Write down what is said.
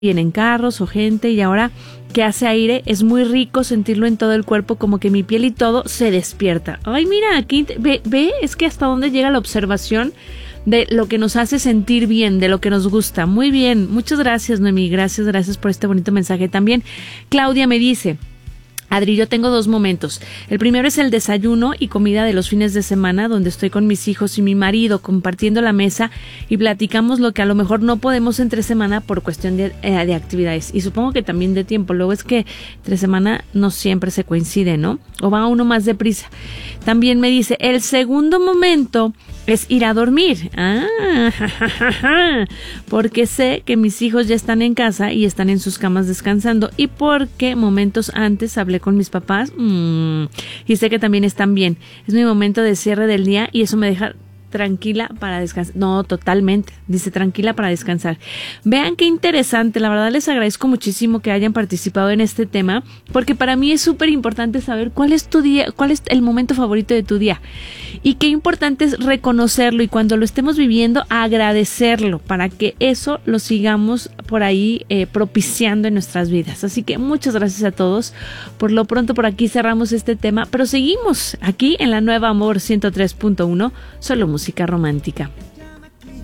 en carros o gente, y ahora que hace aire es muy rico sentirlo en todo el cuerpo, como que mi piel y todo se despierta. Ay, mira, aquí ve, es que hasta dónde llega la observación de lo que nos hace sentir bien, de lo que nos gusta. Muy bien, muchas gracias, Noemí, gracias por este bonito mensaje. También Claudia me dice: Adri, yo tengo 2 momentos. El primero es el desayuno y comida de los fines de semana, donde estoy con mis hijos y mi marido compartiendo la mesa y platicamos lo que a lo mejor no podemos entre semana por cuestión de actividades. Y supongo que también de tiempo. Luego es que entre semana no siempre se coincide, ¿no? O va uno más deprisa. También me dice: el segundo momento es ir a dormir. Porque sé que mis hijos ya están en casa y están en sus camas descansando, y porque momentos antes hablé con mis papás y sé que también están bien. Es mi momento de cierre del día y eso me deja tranquila para descansar. No, totalmente. Dice tranquila para descansar. Vean qué interesante. La verdad les agradezco muchísimo que hayan participado en este tema, porque para mí es súper importante saber cuál es tu día, cuál es el momento favorito de tu día. Y qué importante es reconocerlo, y cuando lo estemos viviendo, agradecerlo, para que eso lo sigamos por ahí propiciando en nuestras vidas. Así que muchas gracias a todos. Por lo pronto por aquí cerramos este tema, pero seguimos aquí en la Nueva Amor 103.1, solo música romántica.